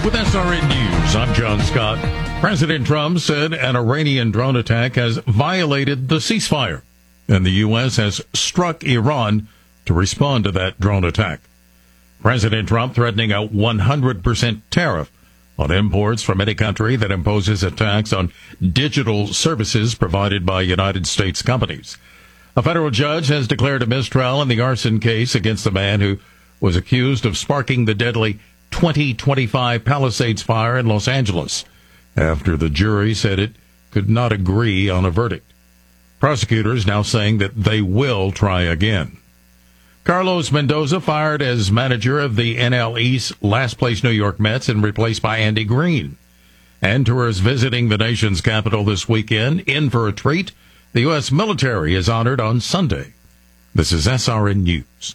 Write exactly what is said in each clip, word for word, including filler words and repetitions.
With S R N News, I'm John Scott. President Trump said an Iranian drone attack has violated the ceasefire, and the U S has struck Iran to respond to that drone attack. President Trump threatening a one hundred percent tariff on imports from any country that imposes a tax on digital services provided by United States companies. A federal judge has declared a mistrial in the arson case against the man who was accused of sparking the deadly twenty twenty-five Palisades fire in Los Angeles, after the jury said it could not agree on a verdict. Prosecutors now saying that they will try again. Carlos Mendoza fired as manager of the N L East last-place New York Mets and replaced by Andy Green. And tourists visiting the nation's capital this weekend in for a treat. The U S military is honored on Sunday. This is S R N News.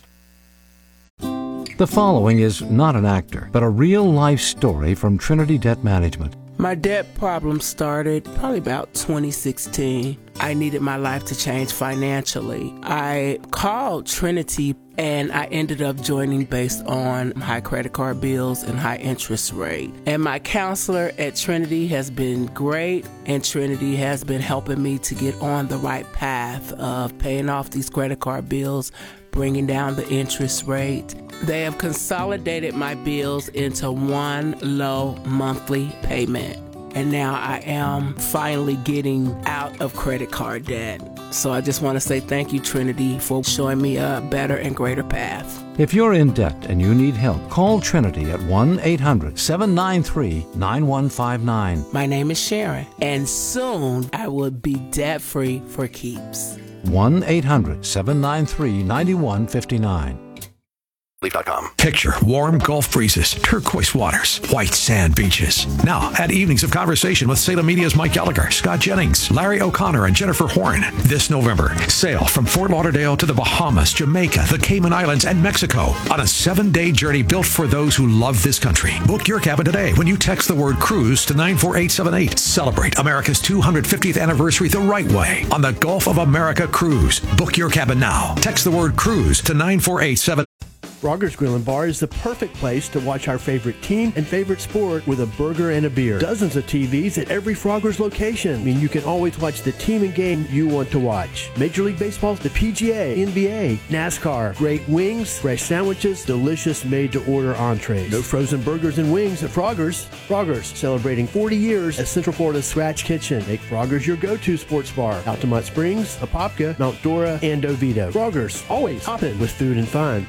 The following is not an actor, but a real-life story from Trinity Debt Management. My debt problem started probably about twenty sixteen. I needed my life to change financially. I called Trinity and I ended up joining based on high credit card bills and high interest rate. And my counselor at Trinity has been great, and Trinity has been helping me to get on the right path of paying off these credit card bills, bringing down the interest rate. They have consolidated my bills into one low monthly payment. And now I am finally getting out of credit card debt. So I just want to say thank you, Trinity, for showing me a better and greater path. If you're in debt and you need help, call Trinity at one eight hundred seven nine three nine one five nine. My name is Sharon, and soon I will be debt-free for keeps. one eight hundred seven nine three nine one five nine. Leaf dot com. Picture warm Gulf breezes, turquoise waters, white sand beaches. Now, add evenings of conversation with Salem Media's Mike Gallagher, Scott Jennings, Larry O'Connor, and Jennifer Horn. This November, sail from Fort Lauderdale to the Bahamas, Jamaica, the Cayman Islands, and Mexico on a seven-day journey built for those who love this country. Book your cabin today when you text the word cruise to nine four eight seven eight. Celebrate America's two hundred fiftieth anniversary the right way on the Gulf of America Cruise. Book your cabin now. Text the word cruise to nine four eight seven eight. Frogger's Grill and Bar is the perfect place to watch our favorite team and favorite sport with a burger and a beer. Dozens of T Vs at every Frogger's location. I mean, you can always watch the team and game you want to watch. Major League Baseball, the P G A, N B A, NASCAR, great wings, fresh sandwiches, delicious made-to-order entrees. No frozen burgers and wings at Frogger's. Frogger's, celebrating forty years as Central Florida's Scratch Kitchen. Make Frogger's your go-to sports bar. Altamont Springs, Apopka, Mount Dora, and Oviedo. Frogger's, always hopping with food and fun.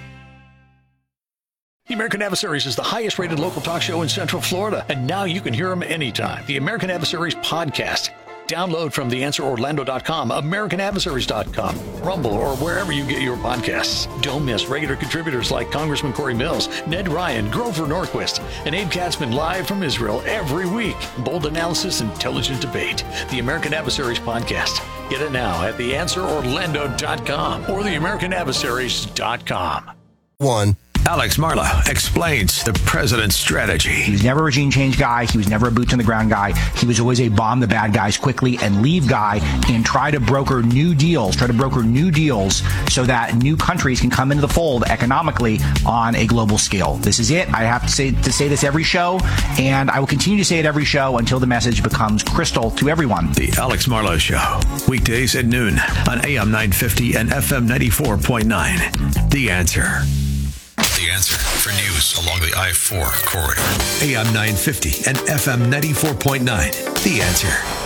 The American Adversaries is the highest rated local talk show in Central Florida, and now you can hear them anytime. The American Adversaries podcast. Download from the answer orlando dot com, american adversaries dot com, Rumble, or wherever you get your podcasts. Don't miss regular contributors like Congressman Corey Mills, Ned Ryan, Grover Norquist, and Abe Katzman live from Israel every week. Bold analysis, intelligent debate. The American Adversaries podcast. Get it now at the answer orlando dot com or the american adversaries dot com. One. Alex Marla explains the president's strategy. He was never a regime change guy. He was never a boots-on-the-ground guy. He was always a bomb the bad guys quickly and leave guy and try to broker new deals, try to broker new deals so that new countries can come into the fold economically on a global scale. This is it. I have to say, to say this every show, and I will continue to say it every show until the message becomes crystal to everyone. The Alex Marla Show, weekdays at noon on A M nine fifty and F M ninety-four point nine. The Answer. The Answer for news along the I four corridor. A M nine fifty and F M ninety-four point nine. The Answer.